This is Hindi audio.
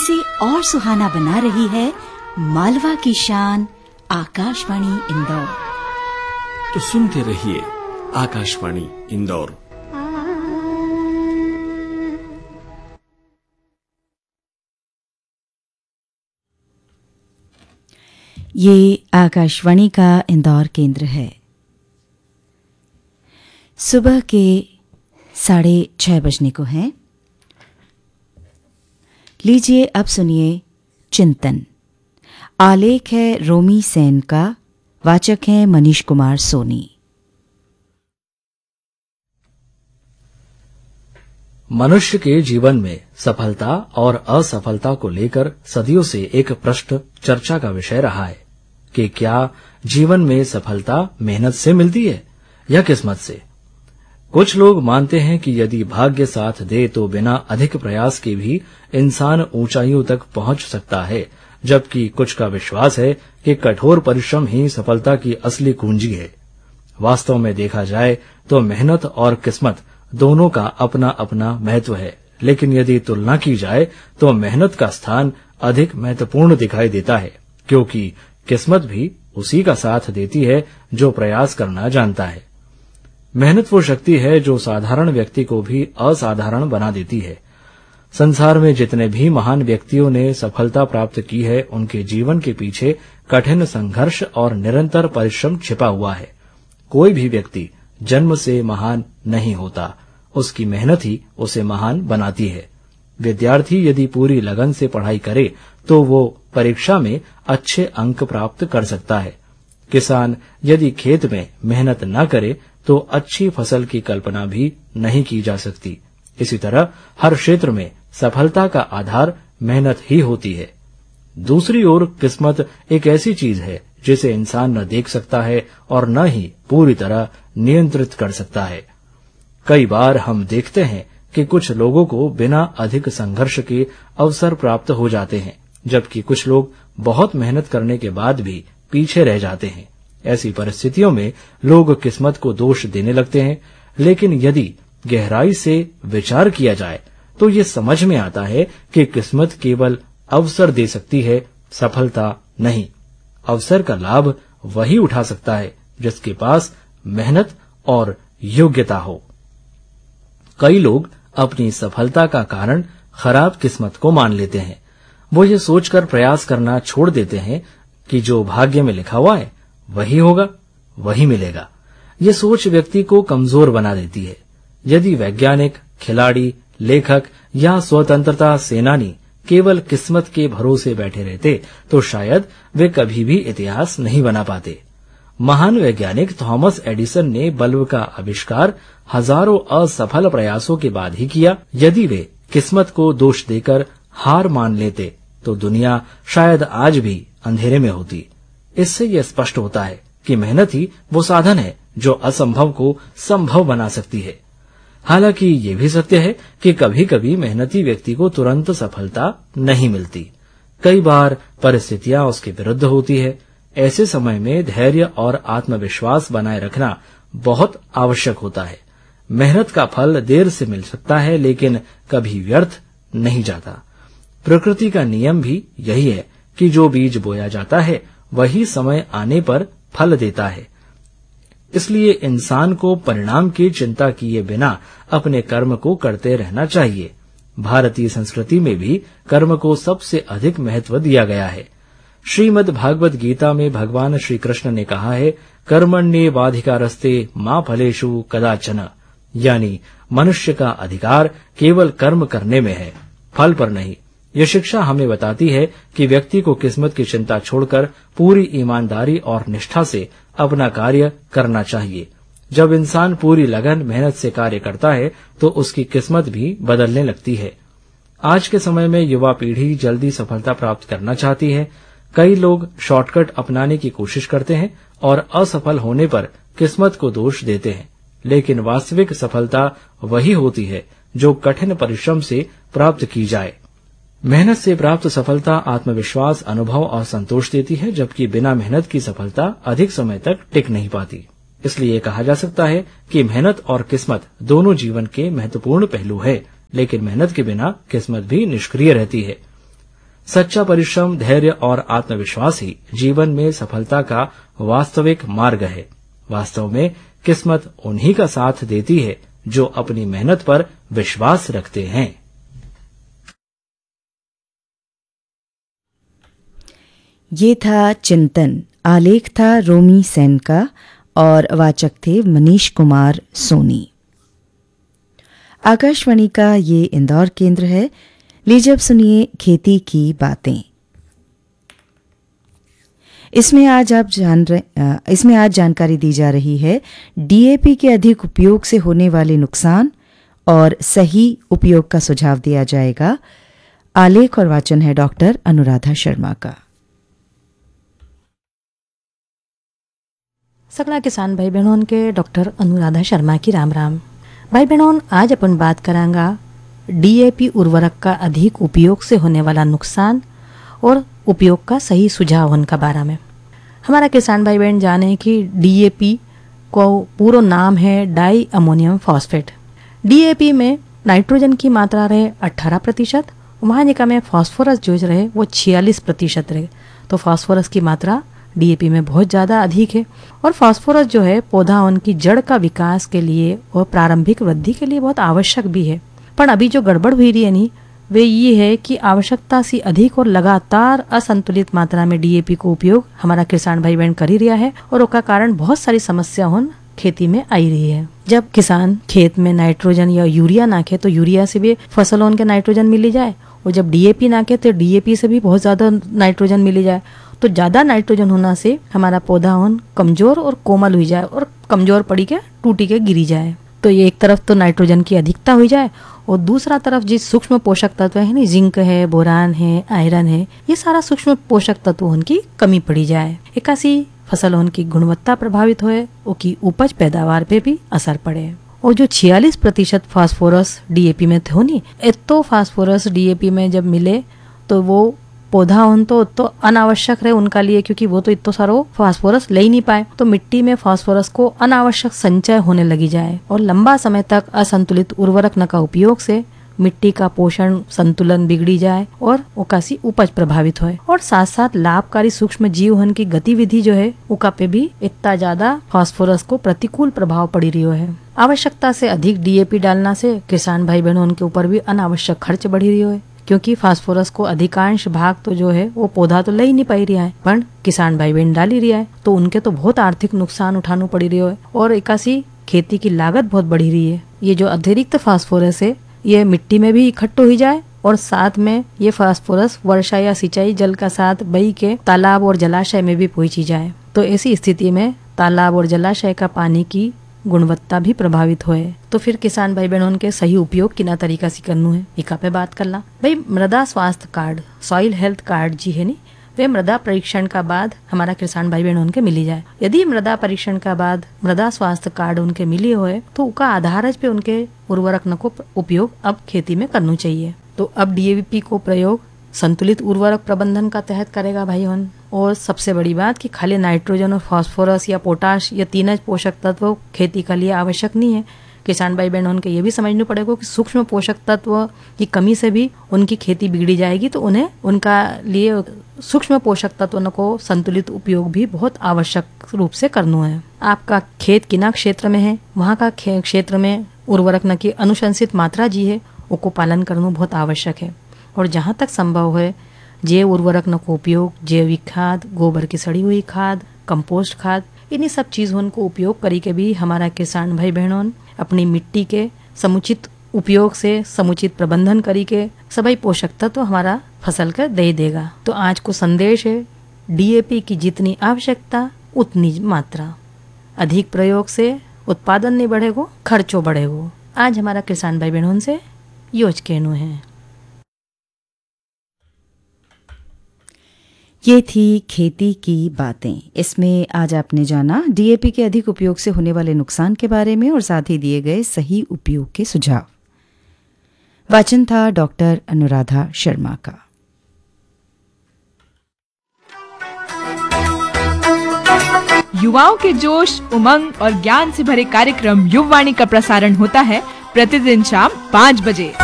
इसे और सुहाना बना रही है मालवा की शान आकाशवाणी इंदौर। तो सुनते रहिए आकाशवाणी इंदौर। ये आकाशवाणी का इंदौर केंद्र है। सुबह के 6:30 बजने को हैं। लीजिए अब सुनिए चिंतन। आलेख है रोमी सेन का, वाचक है मनीष कुमार सोनी। मनुष्य के जीवन में सफलता और असफलता को लेकर सदियों से एक प्रश्न चर्चा का विषय रहा है कि क्या जीवन में सफलता मेहनत से मिलती है या किस्मत से। कुछ लोग मानते हैं कि यदि भाग्य साथ दे तो बिना अधिक प्रयास के भी इंसान ऊंचाइयों तक पहुंच सकता है, जबकि कुछ का विश्वास है कि कठोर परिश्रम ही सफलता की असली कुंजी है। वास्तव में देखा जाए तो मेहनत और किस्मत दोनों का अपना अपना महत्व है, लेकिन यदि तुलना की जाए तो मेहनत का स्थान अधिक महत्वपूर्ण दिखाई देता है, क्योंकि किस्मत भी उसी का साथ देती है जो प्रयास करना जानता है। मेहनत वो शक्ति है जो साधारण व्यक्ति को भी असाधारण बना देती है। संसार में जितने भी महान व्यक्तियों ने सफलता प्राप्त की है, उनके जीवन के पीछे कठिन संघर्ष और निरंतर परिश्रम छिपा हुआ है। कोई भी व्यक्ति जन्म से महान नहीं होता, उसकी मेहनत ही उसे महान बनाती है। विद्यार्थी यदि पूरी लगन से पढ़ाई करे तो वो परीक्षा में अच्छे अंक प्राप्त कर सकता है। किसान यदि खेत में मेहनत न करे तो अच्छी फसल की कल्पना भी नहीं की जा सकती। इसी तरह हर क्षेत्र में सफलता का आधार मेहनत ही होती है। दूसरी ओर किस्मत एक ऐसी चीज है जिसे इंसान न देख सकता है और न ही पूरी तरह नियंत्रित कर सकता है। कई बार हम देखते हैं कि कुछ लोगों को बिना अधिक संघर्ष के अवसर प्राप्त हो जाते हैं, जबकि कुछ लोग बहुत मेहनत करने के बाद भी पीछे रह जाते हैं। ऐसी परिस्थितियों में लोग किस्मत को दोष देने लगते हैं, लेकिन यदि गहराई से विचार किया जाए तो ये समझ में आता है कि किस्मत केवल अवसर दे सकती है, सफलता नहीं। अवसर का लाभ वही उठा सकता है जिसके पास मेहनत और योग्यता हो। कई लोग अपनी सफलता का कारण खराब किस्मत को मान लेते हैं। वो ये सोचकर प्रयास करना छोड़ देते हैं कि जो भाग्य में लिखा हुआ है वही होगा, वही मिलेगा। ये सोच व्यक्ति को कमजोर बना देती है। यदि वैज्ञानिक, खिलाड़ी, लेखक या स्वतंत्रता सेनानी केवल किस्मत के भरोसे बैठे रहते तो शायद वे कभी भी इतिहास नहीं बना पाते। महान वैज्ञानिक थॉमस एडिसन ने बल्ब का आविष्कार हजारों असफल प्रयासों के बाद ही किया। यदि वे किस्मत को दोष देकर हार मान लेते तो दुनिया शायद आज भी अंधेरे में होती। इससे यह स्पष्ट होता है कि मेहनत ही वो साधन है जो असंभव को संभव बना सकती है। हालांकि ये भी सत्य है कि कभी कभी मेहनती व्यक्ति को तुरंत सफलता नहीं मिलती। कई बार परिस्थितियां उसके विरुद्ध होती है। ऐसे समय में धैर्य और आत्मविश्वास बनाए रखना बहुत आवश्यक होता है। मेहनत का फल देर से मिल सकता है, लेकिन कभी व्यर्थ नहीं जाता। प्रकृति का नियम भी यही है कि जो बीज बोया जाता है वही समय आने पर फल देता है। इसलिए इंसान को परिणाम की चिंता किए बिना अपने कर्म को करते रहना चाहिए। भारतीय संस्कृति में भी कर्म को सबसे अधिक महत्व दिया गया है। श्रीमद् भागवत गीता में भगवान श्री कृष्ण ने कहा है, कर्मण्येवाधिकारस्ते मा फलेषु कदाचन, यानी मनुष्य का अधिकार केवल कर्म करने में है, फल पर नहीं। यह शिक्षा हमें बताती है कि व्यक्ति को किस्मत की चिंता छोड़कर पूरी ईमानदारी और निष्ठा से अपना कार्य करना चाहिए। जब इंसान पूरी लगन मेहनत से कार्य करता है तो उसकी किस्मत भी बदलने लगती है। आज के समय में युवा पीढ़ी जल्दी सफलता प्राप्त करना चाहती है। कई लोग शॉर्टकट अपनाने की कोशिश करते हैं और असफल होने पर किस्मत को दोष देते हैं, लेकिन वास्तविक सफलता वही होती है जो कठिन परिश्रम से प्राप्त की जाए। मेहनत से प्राप्त सफलता आत्मविश्वास, अनुभव और संतोष देती है, जबकि बिना मेहनत की सफलता अधिक समय तक टिक नहीं पाती। इसलिए कहा जा सकता है कि मेहनत और किस्मत दोनों जीवन के महत्वपूर्ण पहलू है, लेकिन मेहनत के बिना किस्मत भी निष्क्रिय रहती है। सच्चा परिश्रम, धैर्य और आत्मविश्वास ही जीवन में सफलता का वास्तविक मार्ग है। वास्तव में किस्मत उन्हीं का साथ देती है जो अपनी मेहनत पर विश्वास रखते हैं। ये था चिंतन। आलेख था रोमी सेन का और वाचक थे मनीष कुमार सोनी। आकाशवाणी का ये इंदौर केंद्र है। लीजिए अब सुनिए खेती की बातें। इसमें आज जानकारी दी जा रही है डीएपी के अधिक उपयोग से होने वाले नुकसान और सही उपयोग का सुझाव दिया जाएगा। आलेख और वाचन है डॉक्टर अनुराधा शर्मा का। सगला किसान भाई बहनों के डॉक्टर अनुराधा शर्मा की राम राम। भाई बहनों, आज अपन बात करांगा डीएपी उर्वरक का अधिक उपयोग से होने वाला नुकसान और उपयोग का सही सुझाव उनका बारे में। हमारा किसान भाई बहन जाने कि डीएपी को पूरा नाम है डाई अमोनियम फॉस्फेट। डीएपी में नाइट्रोजन की मात्रा रहे 18%, वहाँ जगह में फास्फोरस जो रहे वो 46% रहे। तो फास्फोरस की मात्रा डीएपी में बहुत ज़्यादा अधिक है। और फास्फोरस जो है पौधा उनकी जड़ का विकास के लिए और प्रारंभिक वृद्धि के लिए बहुत आवश्यक भी है। पर अभी जो गड़बड़ हुई रही है नहीं, वे ये है कि आवश्यकता से अधिक और लगातार असंतुलित मात्रा में डीएपी को उपयोग हमारा किसान भाई बहन कर ही रहा है और उसका कारण बहुत सारी समस्या होन खेती में आई रही है। जब किसान खेत में नाइट्रोजन या यूरिया नाखे तो यूरिया से भी फसलों के नाइट्रोजन मिली जाए, और जब डीएपी नाखे तो डीएपी से भी बहुत ज्यादा नाइट्रोजन मिली जाए। तो ज्यादा नाइट्रोजन होना से हमारा पौधा कमजोर और कोमल हुई जाए और कमजोर पड़ी के टूटी के गिरी जाए। तो ये एक तरफ तो नाइट्रोजन की अधिकता हुई जाए और दूसरा तरफ जिस सूक्ष्म पोषक तत्व है नहीं, जिंक है, बोरान है, आयरन है, ये सारा सूक्ष्म पोषक तत्व उनकी कमी पड़ी जाए। एकासी फसल उनकी गुणवत्ता प्रभावित होए, उनकी उपज पैदावार पे भी असर पड़े। और जो 46% फास्फोरस डीएपी में थे नहीं, इतो फास्फोरस डीएपी में जब मिले तो वो पौधा तो अनावश्यक रहे उनका लिए, क्योंकि वो तो इतो सारो फास्फोरस ले ही नहीं पाए। तो मिट्टी में फास्फोरस को अनावश्यक संचय होने लगी जाए और लंबा समय तक असंतुलित उर्वरक न का उपयोग से मिट्टी का पोषण संतुलन बिगड़ी जाए और उकासी उपज प्रभावित होए। और साथ साथ लाभकारी सूक्ष्म जीव की गतिविधि जो है उका पे भी इतना ज्यादा फास्फोरस को प्रतिकूल प्रभाव पड़ी रही है। आवश्यकता से अधिक डीएपी डालना से किसान भाई बहनों उनके ऊपर भी अनावश्यक खर्च बढ़ी रही है, क्योंकि फास्फोरस को अधिकांश भाग तो जो है वो पौधा तो ले ही नहीं पाई रहा है, पर किसान भाई बहन डाल ही रहा है। तो उनके तो बहुत आर्थिक नुकसान उठाना पड़ी रही है और एकासी खेती की लागत बहुत बढ़ी रही है। ये जो अतिरिक्त फास्फोरस है ये मिट्टी में भी इकट्ठो हो जाए और साथ में ये फास्फोरस वर्षा या सिंचाई जल का साथ बही के तालाब और जलाशय में भी पहुंची जाए। तो ऐसी स्थिति में तालाब और जलाशय का पानी की गुणवत्ता भी प्रभावित होए। तो फिर किसान भाई बहनों के सही उपयोग किना तरीका से करना है इका पे बात करला। भाई मृदा स्वास्थ्य कार्ड, सॉइल हेल्थ कार्ड जी है नी, वे मृदा परीक्षण का बाद हमारा किसान भाई बहनों के मिली जाए। यदि मृदा परीक्षण का बाद मृदा स्वास्थ्य कार्ड उनके मिली होए तो उनका आधारज पे उनके उर्वरक न को उपयोग अब खेती में करना चाहिए। तो अब डीएपी को प्रयोग संतुलित उर्वरक प्रबंधन का तहत करेगा भाई होन। और सबसे बड़ी बात कि खाली नाइट्रोजन और फास्फोरस या पोटाश या तीनज पोषक तत्व खेती के लिए आवश्यक नहीं है। किसान भाई बहनों के ये भी समझना पड़ेगा कि सूक्ष्म पोषक तत्व की कमी से भी उनकी खेती बिगड़ी जाएगी। तो उन्हें उनका लिए सूक्ष्म पोषक तत्वों को संतुलित उपयोग भी बहुत आवश्यक रूप से करना है। आपका खेत किना क्षेत्र में है, वहाँ का क्षेत्र में उर्वरक न की अनुशंसित मात्रा जी है उसको पालन करना बहुत आवश्यक है। और जहाँ तक संभव है जैव उर्वरक न को उपयोग, जैविक खाद, गोबर की सड़ी हुई खाद, कंपोस्ट खाद, इन्हीं सब चीजों को उपयोग करी के भी हमारा किसान भाई बहनों अपनी मिट्टी के समुचित उपयोग से समुचित प्रबंधन करी के सभी पोषक तत्व हमारा फसल का दे देगा। तो आज को संदेश है डीएपी की जितनी आवश्यकता उतनी मात्रा, अधिक प्रयोग से उत्पादन नहीं बढ़ेगो, खर्चो बढ़ेगो। आज हमारा किसान भाई बहनों से योज कहनु है। ये थी खेती की बातें। इसमें आज आपने जाना डीएपी के अधिक उपयोग से होने वाले नुकसान के बारे में और साथ ही दिए गए सही उपयोग के सुझाव। वाचन था डॉक्टर अनुराधा शर्मा का। युवाओं के जोश, उमंग और ज्ञान से भरे कार्यक्रम युववाणी का प्रसारण होता है प्रतिदिन शाम 5 बजे।